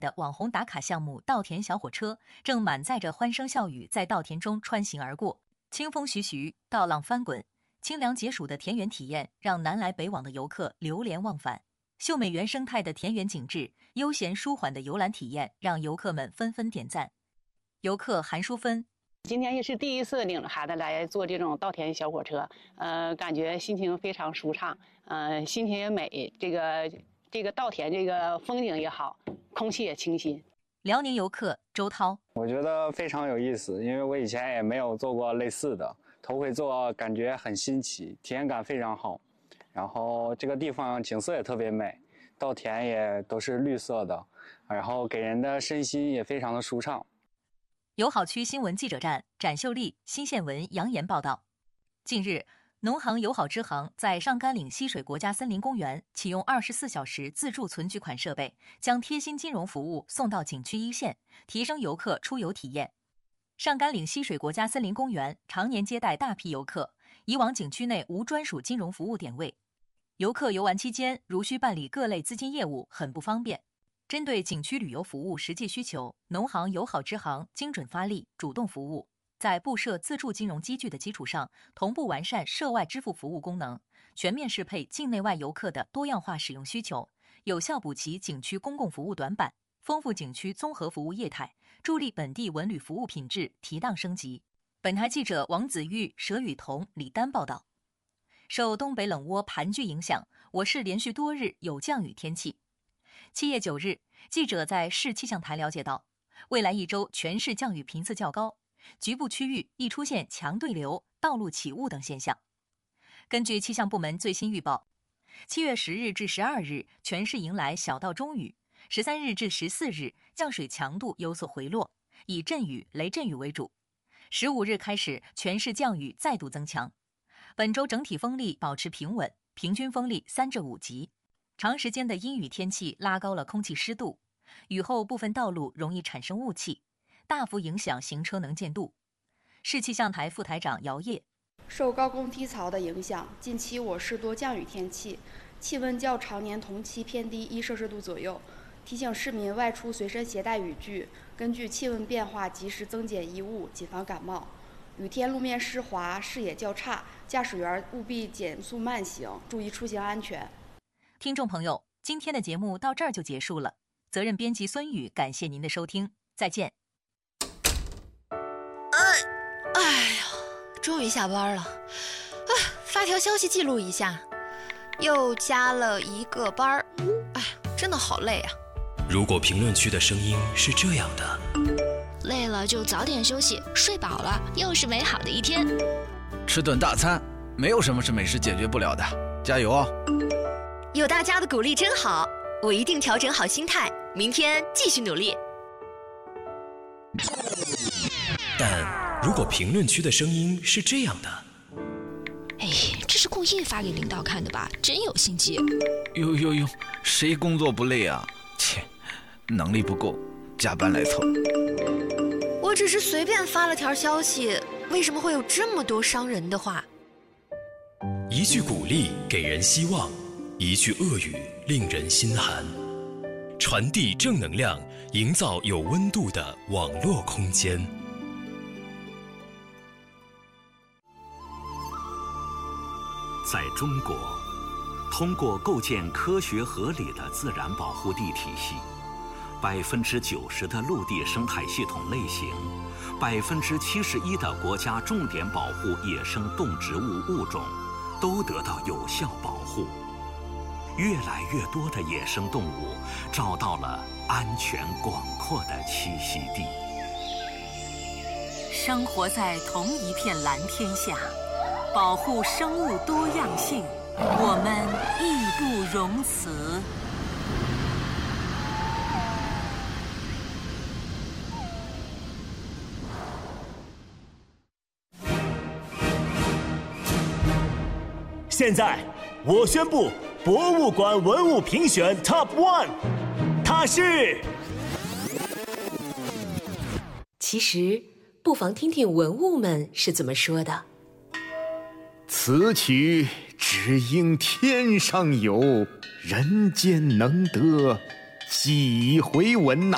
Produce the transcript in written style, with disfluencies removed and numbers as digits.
的网红打卡项目稻田小火车正满载着欢声笑语在稻田中穿行而过，清风徐徐，稻浪翻滚，清凉解暑的田园体验让南来北往的游客流连忘返。秀美原生态的田园景致，悠闲舒缓的游览体验让游客们纷纷点赞。游客韩淑芬： 今天也是第一次领着孩子来坐这种稻田小火车，感觉心情非常舒畅，心情也美。这个稻田这个风景也好，空气也清新。 辽宁游客周涛： 我觉得非常有意思，因为我以前也没有做过类似的，头回做感觉很新奇，体验感非常好。然后这个地方景色也特别美，稻田也都是绿色的，然后给人的身心也非常的舒畅。 友好区新闻记者站展秀丽、新线文杨岩报道。近日，农行友好支行在上甘岭溪水国家森林公园启用24小时自助存取款设备，将贴心金融服务送到景区一线，提升游客出游体验。上甘岭溪水国家森林公园常年接待大批游客，以往景区内无专属金融服务点位，游客游玩期间如需办理各类资金业务很不方便。针对景区旅游服务实际需求，农行友好支行精准发力，主动服务，在布设自助金融机具的基础上，同步完善涉外支付服务功能，全面适配境内外游客的多样化使用需求，有效补齐景区公共服务短板，丰富景区综合服务业态，助力本地文旅服务品质提档升级。本台记者王子玉、佘雨桐、李丹报道。受东北冷涡盘踞影响，我市连续多日有降雨天气。7月9日，记者在市气象台了解到，未来一周全市降雨频次较高，局部区域易出现强对流、道路起雾等现象。根据气象部门最新预报，7月10日至12日全市迎来小到中雨，13日至14日降水强度有所回落，以阵雨、雷阵雨为主。15日开始，全市降雨再度增强。本周整体风力保持平稳，平均风力3至5级。长时间的阴雨天气拉高了空气湿度，雨后部分道路容易产生雾气，大幅影响行车能见度。市气象台副台长姚烨： 受高空低槽的影响，近期我市多降雨天气，气温较常年同期偏低1摄氏度左右。提醒市民外出随身携带雨具，根据气温变化及时增减衣物，谨防感冒。雨天路面湿滑，视野较差，驾驶员务必减速慢行，注意出行安全。 听众朋友，今天的节目到这儿就结束了。责任编辑孙宇，感谢您的收听，再见。 哎呀，终于下班了。发条消息记录一下，又加了1个班。哎，真的好累啊。 如果评论区的声音是这样的， 累了就早点休息，睡饱了又是美好的一天。 吃顿大餐，没有什么是美食解决不了的，加油哦！ 有大家的鼓励真好，我一定调整好心态，明天继续努力。 但如果评论区的声音是这样的， 哎，这是故意发给领导看的吧？真有心机。 哟，谁工作不累啊？切，能力不够，加班来凑。 我只是随便发了条消息，为什么会有这么多伤人的话？ 一句鼓励给人希望，一句恶语令人心寒。传递正能量，营造有温度的网络空间。 在中国，通过构建科学合理的自然保护地体系，90%的陆地生态系统类型，71%的国家重点保护野生动植物物种都得到有效保护。越来越多的野生动物找到了安全广阔的栖息地。 生活在同一片蓝天下，保护生物多样性，我们义不容辞。 现在，我宣布博物馆文物评选 Top 1， 它是…… 其实，不妨听听文物们是怎么说的。 此曲只应天上有，人间能得几回闻呐。